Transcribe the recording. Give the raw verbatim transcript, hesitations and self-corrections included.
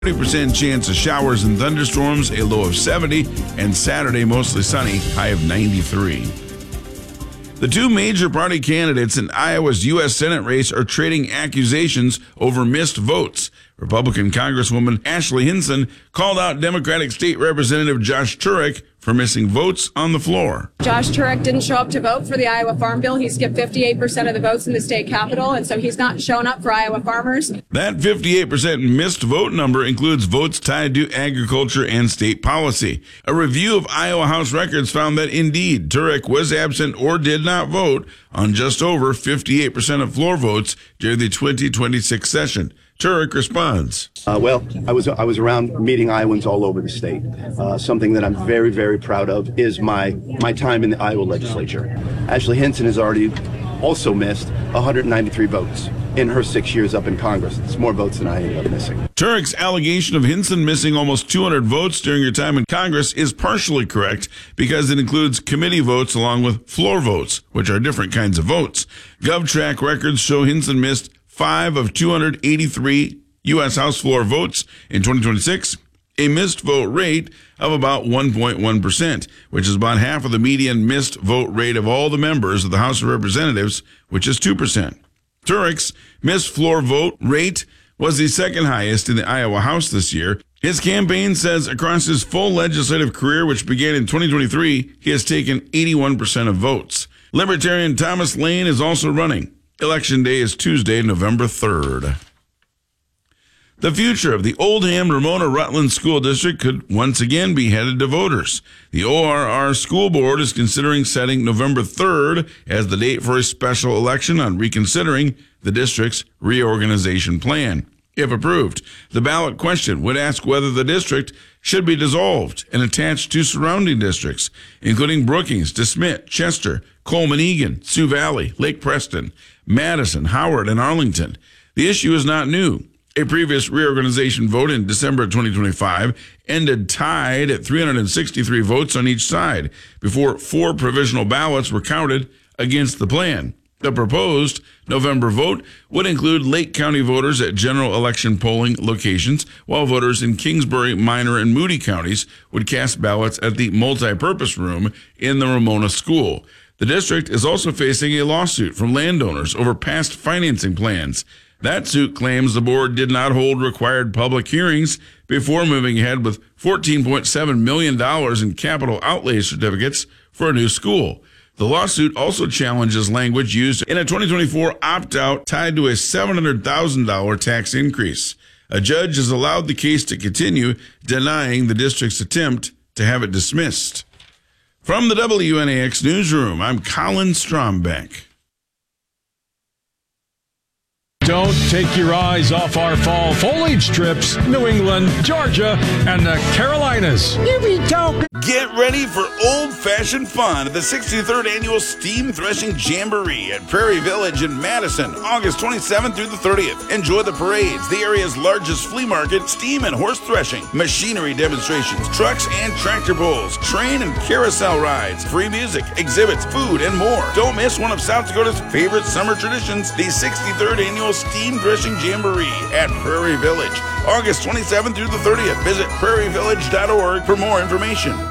thirty percent chance of showers and thunderstorms, a low of seventy, and Saturday mostly sunny, high of ninety-three. The two major party candidates in Iowa's U S Senate race are trading accusations over missed votes. Republican Congresswoman Ashley Hinson called out Democratic State Representative Josh Turek for missing votes on the floor. Josh Turek didn't show up to vote for the Iowa Farm Bill. He skipped fifty-eight percent of the votes in the state capitol, and so he's not showing up for Iowa farmers. That fifty-eight percent missed vote number includes votes tied to agriculture and state policy. A review of Iowa House records found that indeed Turek was absent or did not vote on just over fifty-eight percent of floor votes during the twenty twenty-six session. Turek responds. Uh, well, I was I was around meeting Iowans all over the state. Uh, something that I'm very, very proud of is my my time in the Iowa legislature. Ashley Hinson has already also missed one hundred ninety-three votes in her six years up in Congress. It's more votes than I ended up missing. Turek's allegation of Hinson missing almost two hundred votes during her time in Congress is partially correct because it includes committee votes along with floor votes, which are different kinds of votes. GovTrack records show Hinson missed five of two hundred eighty-three U S House floor votes in twenty twenty-six, a missed vote rate of about one point one percent, which is about half of the median missed vote rate of all the members of the House of Representatives, which is two percent. Turek's missed floor vote rate was the second highest in the Iowa House this year. His campaign says across his full legislative career, which began in twenty twenty-three, he has taken eighty-one percent of votes. Libertarian Thomas Lane is also running. Election day is Tuesday, November third. The future of the Oldham-Ramona-Rutland School District could once again be headed to voters. The O R R School Board is considering setting November third as the date for a special election on reconsidering the district's reorganization plan. If approved, the ballot question would ask whether the district should be dissolved and attached to surrounding districts, including Brookings, DeSmet, Chester, Coleman-Egan, Sioux Valley, Lake Preston, Madison, Howard, and Arlington. The issue is not new. A previous reorganization vote in December twenty twenty-five ended tied at three hundred sixty-three votes on each side before four provisional ballots were counted against the plan. The proposed November vote would include Lake County voters at general election polling locations, while voters in Kingsbury, Minor, and Moody counties would cast ballots at the multi-purpose room in the Ramona School. The district is also facing a lawsuit from landowners over past financing plans. That suit claims the board did not hold required public hearings before moving ahead with fourteen point seven million dollars in capital outlay certificates for a new school. The lawsuit also challenges language used in a twenty twenty-four opt-out tied to a seven hundred thousand dollars tax increase. A judge has allowed the case to continue, denying the district's attempt to have it dismissed. From the W N A X Newsroom, I'm Colin Strombeck. Don't take your eyes off our fall foliage trips, New England, Georgia, and the Carolinas. Here we go. Get ready for old-fashioned fun at the sixty-third Annual Steam Threshing Jamboree at Prairie Village in Madison, August twenty-seventh through the thirtieth. Enjoy the parades, the area's largest flea market, steam and horse threshing, machinery demonstrations, trucks and tractor pulls, train and carousel rides, free music, exhibits, food, and more. Don't miss one of South Dakota's favorite summer traditions, the sixty-third Annual Steam Threshing Jamboree at Prairie Village, August twenty-seventh through the thirtieth. Visit prairie village dot org for more information.